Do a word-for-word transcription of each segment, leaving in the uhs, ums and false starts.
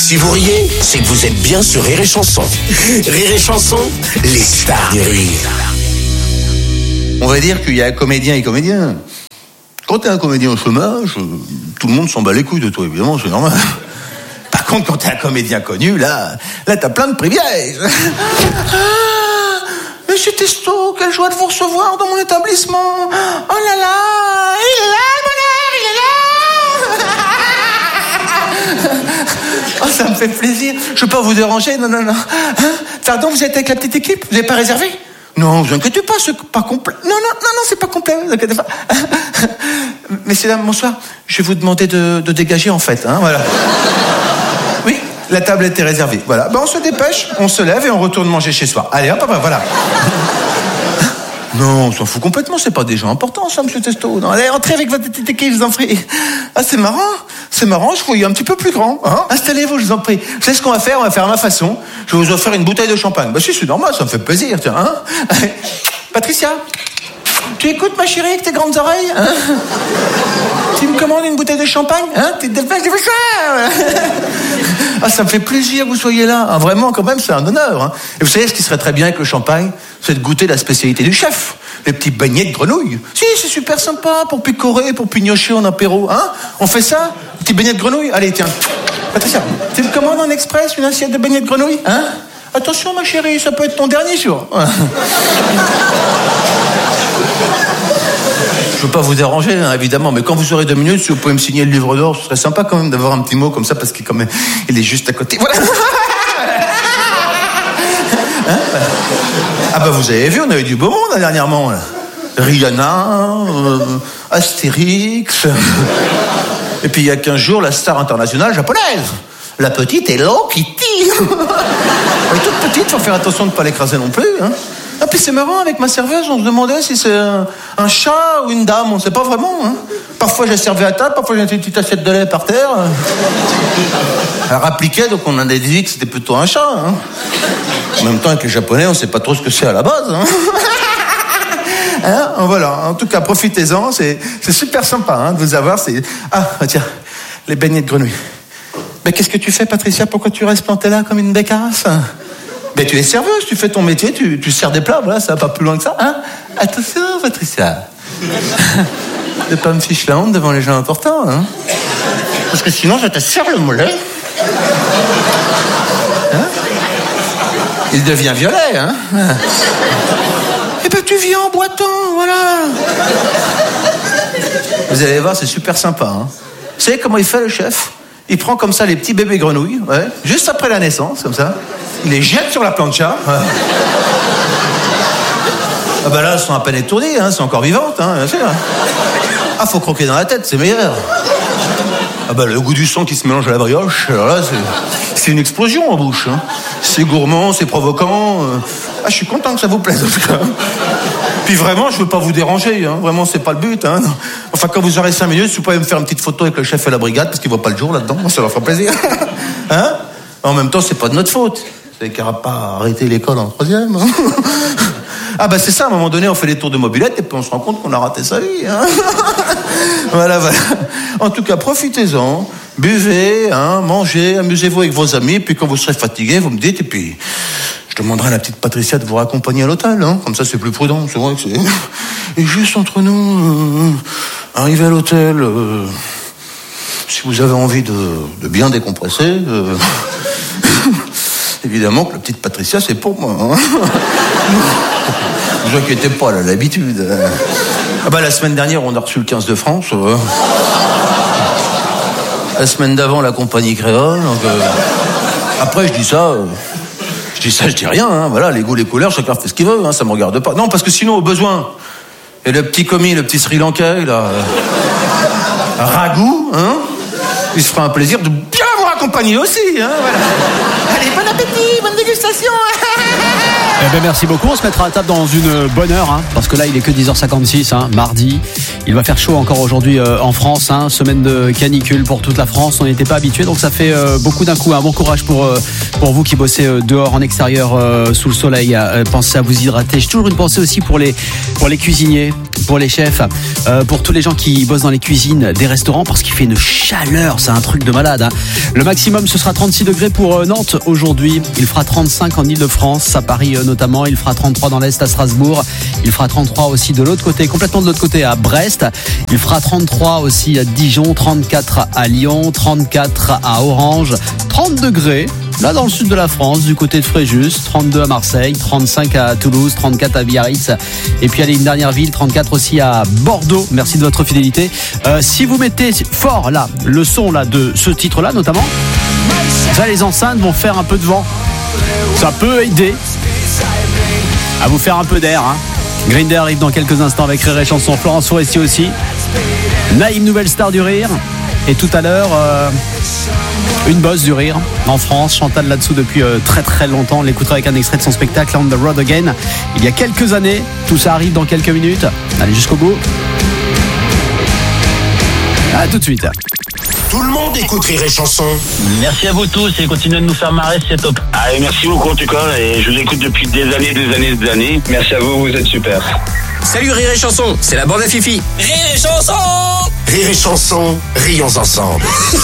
Si vous riez, c'est que vous êtes bien sur Rire et Chanson. Rire et Chanson, les stars du rire. On va dire qu'il y a comédien et comédien. Quand t'es un comédien au chômage, tout le monde s'en bat les couilles de toi, évidemment, c'est normal. Par contre, quand t'es un comédien connu, là, là t'as plein de privilèges. Ah, Monsieur Testo, quelle joie de vous recevoir dans mon établissement. Oh là là, il est là, le bonheur, il est là. Oh, ça me fait plaisir. Je peux pas vous déranger, non, non, non. Hein? Pardon, vous êtes avec la petite équipe? Vous n'avez pas réservé? Non, vous inquiétez pas, c'est pas complet. Non, non, non, non, c'est pas complet, vous inquiétez pas. Messieurs, dames, bonsoir. Je vais vous demander de, de dégager, en fait, hein, voilà. Oui, la table était réservée, voilà. Ben, on se dépêche, on se lève et on retourne manger chez soi. Allez, hop, hop, voilà. Non, on s'en fout complètement, c'est pas des gens importants, ça, monsieur Testo. Non, allez, entrez avec votre petite équipe, je vous en prie. Ah, c'est marrant, c'est marrant, je voyais un petit peu plus grand, hein. Installez-vous, je vous en prie. Vous savez ce qu'on va faire? On va faire à ma façon. Je vais vous offrir une bouteille de champagne. Bah si, c'est normal, ça me fait plaisir, tiens, hein. Patricia, tu écoutes, ma chérie, avec tes grandes oreilles, hein? Tu me commandes une bouteille de champagne, hein? T'es de je veux ça. Ah, ça me fait plaisir que vous soyez là. Ah, vraiment, quand même, c'est un honneur, hein. Et vous savez, ce qui serait très bien avec le champagne, c'est de goûter la spécialité du chef. Les petits beignets de grenouille. Si, c'est super sympa pour picorer, pour pignocher en apéro, hein? On fait ça? Petits beignets de grenouille? Allez, tiens. Patricia, tu me commandes en express une assiette de beignets de grenouille, hein? Attention, ma chérie, ça peut être ton dernier jour. Je veux pas vous déranger, hein, évidemment, mais quand vous aurez deux minutes, si vous pouvez me signer le livre d'or, ce serait sympa quand même d'avoir un petit mot comme ça, parce qu'il quand même, il est juste à côté. Voilà. Hein? Ah bah vous avez vu, on a eu du beau monde hein, dernièrement. Là. Rihanna, euh, Astérix, et puis il y a quinze jours, la star internationale japonaise. La petite Hello Kitty. Elle est toute petite, faut faire attention de ne pas l'écraser non plus. Hein. Ah, puis c'est marrant, avec ma serveuse, on se demandait si c'est un, un chat ou une dame, on ne sait pas vraiment. Hein. Parfois j'ai servi à table, parfois j'ai une petite assiette de lait par terre. Elle rappliquait, donc on a déduit que c'était plutôt un chat. Hein. En même temps, avec les Japonais, on ne sait pas trop ce que c'est à la base. Hein. Hein, voilà, en tout cas, profitez-en, c'est, c'est super sympa hein, de vous avoir. C'est... Ah, tiens, les beignets de grenouille. Mais qu'est-ce que tu fais, Patricia? Pourquoi tu restes plantée là comme une bécasse? Mais tu es serveuse, tu fais ton métier, tu, tu sers des plats, voilà, ça va pas plus loin que ça, hein? Attention, Patricia. Ne pas me fiche la honte devant les gens importants, hein? Parce que sinon, je te serre le mollet. Hein? Il devient violet, hein? Eh ben, tu viens en boitant, voilà. Vous allez voir, c'est super sympa, hein? Vous savez comment il fait, le chef? Il prend comme ça les petits bébés grenouilles, ouais, juste après la naissance, comme ça. Il les jette sur la plancha. Ouais. Ah bah là, elles sont à peine étourdies, hein, c'est encore vivantes, hein, bien sûr. Ah, faut croquer dans la tête, c'est meilleur. Ah bah le goût du sang qui se mélange à la brioche, alors là, c'est, c'est une explosion en bouche. Hein. C'est gourmand, c'est provoquant. Euh... Ah, je suis content que ça vous plaise, en tout cas. Puis vraiment, je veux pas vous déranger, hein. Vraiment, c'est pas le but. Hein. Enfin, quand vous aurez cinq minutes, si vous pouvez me faire une petite photo avec le chef et la brigade, parce qu'il voit pas le jour là-dedans, ça leur fera plaisir. Hein? En même temps, c'est pas de notre faute. C'est qu'il n'aura pas arrêté l'école en troisième. Hein. Ah bah c'est ça, à un moment donné, on fait les tours de mobilette et puis on se rend compte qu'on a raté sa vie. Hein. Voilà, voilà. En tout cas, profitez-en, buvez, hein, mangez, amusez-vous avec vos amis, puis quand vous serez fatigué, vous me dites, et puis je demanderai à la petite Patricia de vous raccompagner à l'hôtel, hein. Comme ça c'est plus prudent, c'est vrai que c'est... Et juste entre nous, euh, arrivez à l'hôtel, euh, si vous avez envie de, de bien décompresser... Euh, évidemment que la petite Patricia, c'est pour moi. Hein. Ne vous inquiétez pas, elle a l'habitude. Ah bah, la semaine dernière, on a reçu le quinze de France. Euh. La semaine d'avant, la compagnie créole. Donc, euh. Après, je dis ça... Euh... Je dis ça, je dis rien. Hein. Voilà, les goûts, les couleurs, chacun fait ce qu'il veut. Hein. Ça me regarde pas. Non, parce que sinon, au besoin... Et le petit commis, le petit Sri Lankais, là... Euh... Ragout, hein. Il se fera un plaisir de bien vous raccompagner aussi, hein. Voilà. Allez, bon appétit, bonne dégustation. Eh ben merci beaucoup, on se mettra à table dans une bonne heure, hein, parce que là il est que dix heures cinquante-six, hein, mardi. Il va faire chaud encore aujourd'hui euh, en France, hein, semaine de canicule pour toute la France, on n'était pas habitué, donc ça fait euh, beaucoup d'un coup. Un bon courage pour euh, Pour vous qui bossez dehors, en extérieur, euh, sous le soleil, euh, pensez à vous hydrater. J'ai toujours une pensée aussi pour les, pour les cuisiniers, pour les chefs, euh, pour tous les gens qui bossent dans les cuisines des restaurants, parce qu'il fait une chaleur, c'est un truc de malade. Hein. Le maximum, ce sera trente-six degrés pour euh, Nantes aujourd'hui. Il fera trente-cinq en Ile-de-France, à Paris euh, notamment. Il fera trente-trois dans l'Est à Strasbourg. Il fera trente-trois aussi de l'autre côté, complètement de l'autre côté à Brest. Il fera trente-trois aussi à Dijon, trente-quatre à Lyon, trente-quatre à Orange, trente degrés. Là, dans le sud de la France, du côté de Fréjus, trente-deux à Marseille, trente-cinq à Toulouse, trente-quatre à Biarritz. Et puis, allez, une dernière ville, trente-quatre aussi à Bordeaux. Merci de votre fidélité. Euh, si vous mettez fort, là, le son, là, de ce titre-là, notamment, ça, les enceintes vont faire un peu de vent. Ça peut aider à vous faire un peu d'air, hein. Green Day arrive dans quelques instants avec Rire et Chanson. Florence Foresti aussi. Naïm, nouvelle star du rire. Et tout à l'heure, euh, une bosse du rire en France. Chantal là-dessous depuis euh, très très longtemps. On l'écoutera avec un extrait de son spectacle On the Road Again. Il y a quelques années. Tout ça arrive dans quelques minutes. Allez jusqu'au bout. À tout de suite. Tout le monde écoute Rire et Chanson. Merci à vous tous et continuez de nous faire marrer, c'est top. Allez, merci beaucoup en tout cas, et je vous écoute depuis des années, des années, des années. Merci à vous, vous êtes super. Salut Rire et Chanson, c'est la bande à Fifi. Rire et Chanson. Rire et Chanson, rions ensemble.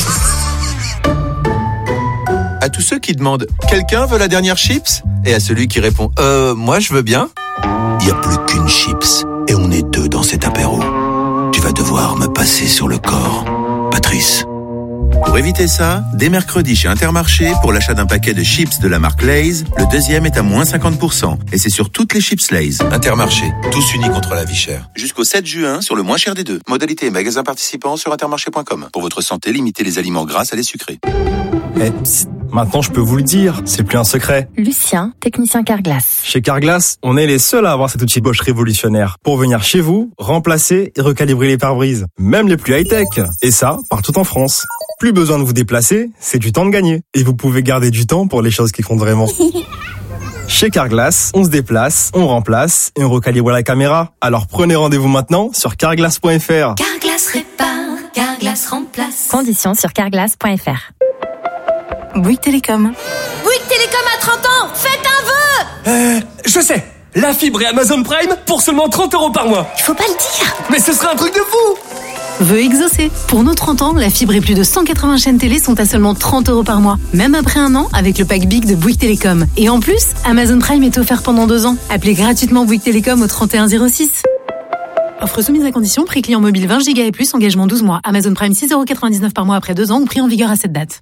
À tous ceux qui demandent « Quelqu'un veut la dernière chips ?» et à celui qui répond « Euh, moi je veux bien ?» Il n'y a plus qu'une chips et on est deux dans cet apéro. Tu vas devoir me passer sur le corps, Patrice. Pour éviter ça, dès mercredi chez Intermarché, pour l'achat d'un paquet de chips de la marque Lay's, le deuxième est à moins cinquante pour cent. Et c'est sur toutes les chips Lay's. Intermarché, tous unis contre la vie chère. Jusqu'au sept juin, sur le moins cher des deux. Modalité et magasins participants sur intermarché point com. Pour votre santé, limitez les aliments gras à les sucrés. Eh, psst, maintenant je peux vous le dire, c'est plus un secret. Lucien, technicien Carglass. Chez Carglass, on est les seuls à avoir cet outil Bosch révolutionnaire pour venir chez vous, remplacer et recalibrer les pare-brises, même les plus high-tech. Et ça, partout en France. Plus besoin de vous déplacer, c'est du temps de gagner. Et vous pouvez garder du temps pour les choses qui comptent vraiment. Chez Carglass, on se déplace, on remplace et on recalibre la caméra. Alors prenez rendez-vous maintenant sur carglass point f r. Carglass répare, Carglass remplace. Conditions sur carglass point f r. Bouygues Télécom. Bouygues Télécom a trente ans, faites un vœu. Euh, je sais, la fibre et Amazon Prime pour seulement trente euros par mois. Il faut pas le dire. Mais ce serait un truc de fou. Vœu exaucé. Pour nos trente ans, la fibre et plus de cent quatre-vingts chaînes télé sont à seulement trente euros par mois. Même après un an, avec le pack Big de Bouygues Télécom. Et en plus, Amazon Prime est offert pendant deux ans. Appelez gratuitement Bouygues Télécom au trente et un zéro six. Offre soumise à condition, prix client mobile vingt gigas et plus, engagement douze mois. Amazon Prime six euros quatre-vingt-dix-neuf par mois après deux ans ou prix en vigueur à cette date.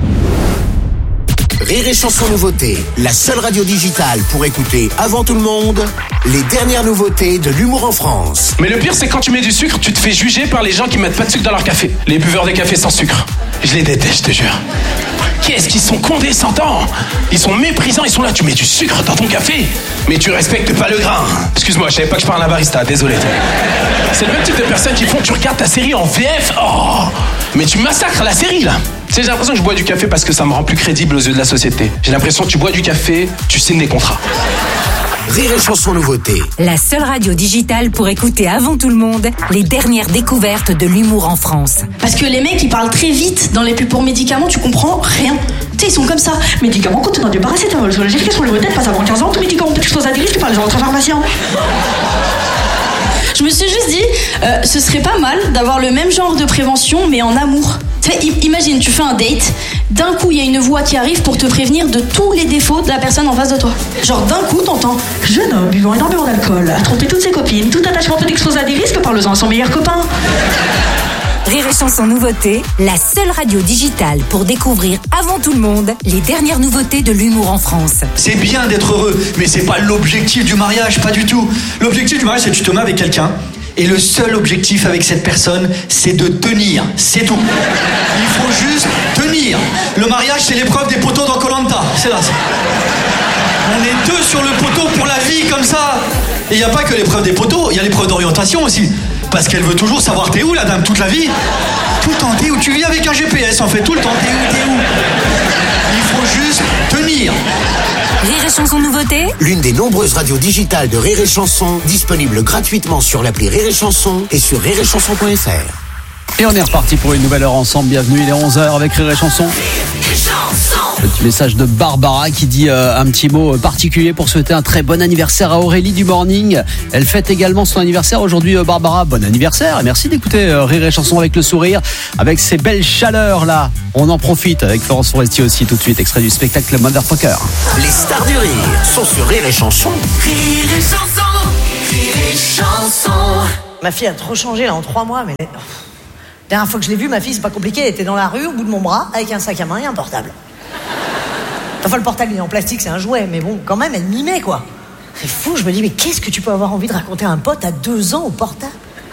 Rire et Chanson nouveautés, la seule radio digitale pour écouter avant tout le monde les dernières nouveautés de l'humour en France. Mais le pire, c'est quand tu mets du sucre, tu te fais juger par les gens qui mettent pas de sucre dans leur café. Les buveurs des cafés sans sucre. Je les déteste, je te jure. Qu'est-ce qu'ils sont condescendants. Ils sont méprisants, ils sont là. Tu mets du sucre dans ton café, mais tu respectes pas le grain. Excuse-moi, je savais pas que je parlais à un barista, désolé. C'est le même type de personnes qui font que tu regardes ta série en V F. Oh, mais tu massacres la série, là. Tu sais, j'ai l'impression que je bois du café parce que ça me rend plus crédible aux yeux de la société. J'ai l'impression que tu bois du café, tu signes des contrats. Rire et Chanson nouveautés. La seule radio digitale pour écouter avant tout le monde les dernières découvertes de l'humour en France. Parce que les mecs, ils parlent très vite dans les pubs pour médicaments, tu comprends rien. Tu sais, ils sont comme ça. Médicaments contenant du paracétamol, sur le gel, sur le modèle, passe avant quinze ans, tout médicament peut exposer à des risques par les autres pharmaciens. Je me suis juste dit, euh, ce serait pas mal d'avoir le même genre de prévention, mais en amour. Tu sais, imagine, tu fais un date, d'un coup, il y a une voix qui arrive pour te prévenir de tous les défauts de la personne en face de toi. Genre, d'un coup, t'entends « Jeune homme buvant énormément d'alcool, a trompé toutes ses copines, tout attachement peut exposer à des risques, parle-en à son meilleur copain. » Rire et Chanson nouveautés, la seule radio digitale pour découvrir avant tout le monde les dernières nouveautés de l'humour en France. C'est bien d'être heureux, mais c'est pas l'objectif du mariage, pas du tout. L'objectif du mariage, c'est que tu te mets avec quelqu'un, et le seul objectif avec cette personne, c'est de tenir, c'est tout. Il faut juste tenir. Le mariage, c'est l'épreuve des poteaux dans Koh-Lanta, c'est là. On est deux sur le poteau pour la vie, comme ça. Et il n'y a pas que l'épreuve des poteaux, il y a l'épreuve d'orientation aussi. Parce qu'elle veut toujours savoir t'es où, la dame, toute la vie. Tout le temps, t'es où? Tu vis avec un G P S, en fait, tout le temps, t'es où, t'es où? Il faut juste tenir. Rire et Chanson nouveautés, l'une des nombreuses radios digitales de Rire et Chanson, disponible gratuitement sur l'appli Rire et Chanson et sur rire et chanson point f r. Et on est reparti pour une nouvelle heure ensemble. Bienvenue, il est onze heures avec Rire et Chanson. Petit message de Barbara qui dit euh, un petit mot particulier pour souhaiter un très bon anniversaire à Aurélie du Morning. Elle fête également son anniversaire aujourd'hui, euh, Barbara. Bon anniversaire et merci d'écouter euh, Rire et Chanson avec le sourire, avec ces belles chaleurs là. On en profite avec Florence Forestier aussi tout de suite, extrait du spectacle Motherfucker. Les stars du rire sont sur Rire et Chanson. Rire et Chanson, Rire et Chanson. Ma fille a trop changé là en trois mois, mais... La dernière fois que je l'ai vue, ma fille, c'est pas compliqué, elle était dans la rue, au bout de mon bras, avec un sac à main et un portable. Enfin, le portable, il est en plastique, c'est un jouet, mais bon, quand même, elle mimait, quoi. C'est fou, je me dis, mais qu'est-ce que tu peux avoir envie de raconter à un pote à deux ans au portable?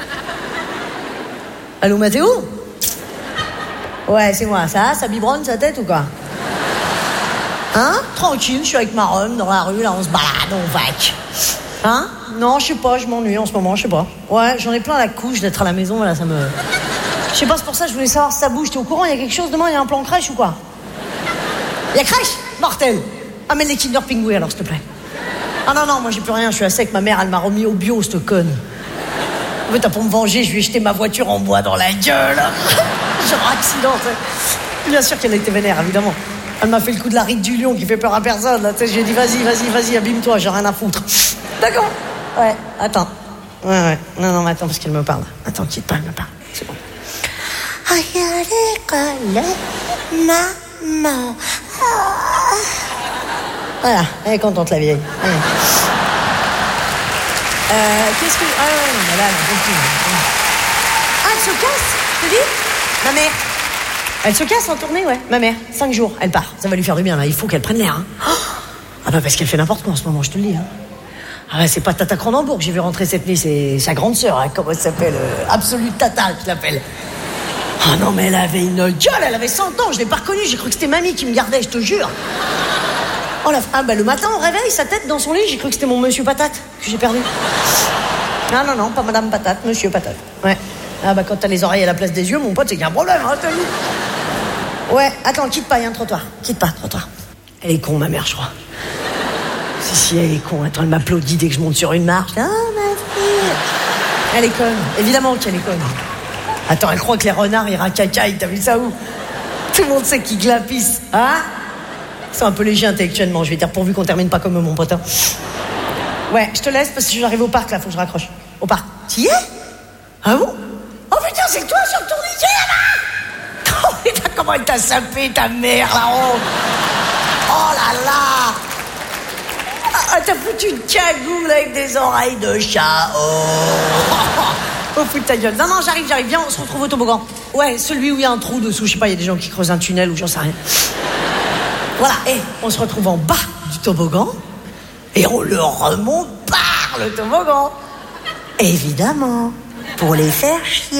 Allô, Mathéo? Ouais, c'est moi, ça, ça biberonne sa tête ou quoi? Hein? Tranquille, je suis avec ma Rome dans la rue, là, on se balade, on vaque. Hein? Non, je sais pas, je m'ennuie en ce moment, je sais pas. Ouais, j'en ai plein la couche d'être à la maison, là, ça me... Je sais pas, c'est pour ça que je voulais savoir si ça bouge. T'es au courant, il y a quelque chose demain, il y a un plan crèche ou quoi? Il y a crèche? Mortel. Amène les Kinder Pingouins alors, s'il te plaît. Ah non, non, moi j'ai plus rien, je suis à sec, ma mère, elle m'a remis au bio, cette conne. En fait, t'as pour me venger, je lui ai jeté ma voiture en bois dans la gueule. Genre accident, t'sais. Bien sûr qu'elle a été vénère, évidemment. Elle m'a fait le coup de la ride du lion qui fait peur à personne, là, tu sais, j'ai dit vas-y, vas-y, vas-y, abîme-toi, j'ai rien à foutre. D'accord. Ouais, attends. Ouais, ouais. Non, non, mais attends, parce qu'elle me parle. Attends, quitte pas, elle me parle. C'est bon. Aïe, à l'école, maman. Ah. Voilà, elle est contente, la vieille. Allez. Euh, qu'est-ce que... Ah, ouais, non, mais là, elle a compris. Ah, elle se casse, je te dis? Ma mère. Elle se casse en tournée, ouais. Ma mère, cinq jours, elle part. Ça va lui faire du bien, là. Il faut qu'elle prenne l'air, hein. Ah bah, parce qu'elle fait n'importe quoi en ce moment, je te le dis, hein. Ah ouais, c'est pas Tata Cronenbourg que j'ai vu rentrer cette nuit, c'est sa grande sœur, hein, comment elle s'appelle, euh, Absolute Tata, je l'appelle. Ah non, mais elle avait une gueule, elle avait cent ans, je l'ai pas reconnue, j'ai cru que c'était mamie qui me gardait, je te jure. Oh la... Ah bah le matin, au réveil, sa tête dans son lit, j'ai cru que c'était mon Monsieur Patate, que j'ai perdu. Non, non, non, pas Madame Patate, Monsieur Patate. Ouais. Ah bah quand t'as les oreilles à la place des yeux, mon pote, c'est qu'il y a un problème, hein, t'as vu. Ouais, attends, quitte pas, il y a un trottoir, quitte pas, trottoir. Elle est con, ma mère, je crois. Si, si, elle est con. Attends, elle m'applaudit dès que je monte sur une marche. Ah, ma fille. Elle est conne. Évidemment qu'elle est conne. Attends, elle croit que les renards, ils racacaillent. T'as vu ça où? Tout le monde sait qu'ils glapissent. Hein? C'est un peu léger intellectuellement. Je vais dire pourvu qu'on termine pas comme mon pote. Ouais, je te laisse parce que j'arrive au parc, là. Faut que je raccroche. Au parc. Tu y es? Ah bon? Oh putain, c'est toi sur le tourniquet, là-bas? Oh putain, comment elle t'a sapé, ta mère, la honte. Oh là là. Ah, t'as foutu une cagoule avec des oreilles de chat. Oh, oh, fout de ta gueule. Non, non, j'arrive, j'arrive. Viens, on se retrouve au toboggan. Ouais, celui où il y a un trou dessous. Je sais pas, il y a des gens qui creusent un tunnel ou j'en sais rien. Voilà, et on se retrouve en bas du toboggan et on le remonte par le toboggan. Évidemment, pour les faire chier.